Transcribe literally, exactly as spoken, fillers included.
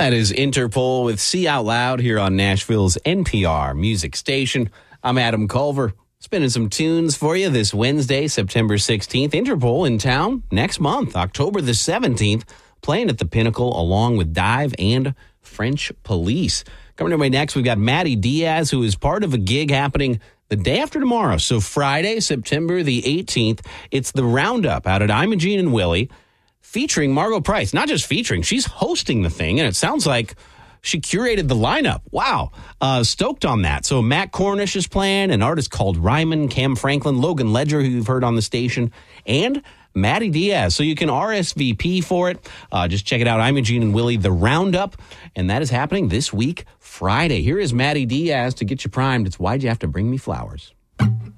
That is Interpol with See Out Loud here on Nashville's N P R music station. I'm Adam Culver, spinning some tunes for you this Wednesday, September sixteenth. Interpol in town next month, October the seventeenth, playing at the Pinnacle along with Dive and French Police. Coming your way next, we've got Maddie Diaz, who is part of a gig happening the day after tomorrow. So Friday, September the eighteenth, it's the Roundup out at Imogene and Willie, featuring Margot Price. Not just featuring, she's hosting the thing, and it sounds like she curated the lineup. Wow. Uh, stoked on that. So Matt Cornish is playing, an artist called Ryman, Cam Franklin, Logan Ledger, who you've heard on the station, and Maddie Diaz. So you can R S V P for it. Uh, just check it out, Imogene and Willie, the Roundup. And that is happening this week, Friday. Here is Maddie Diaz to get you primed. It's Why'd You Have to Bring Me Flowers?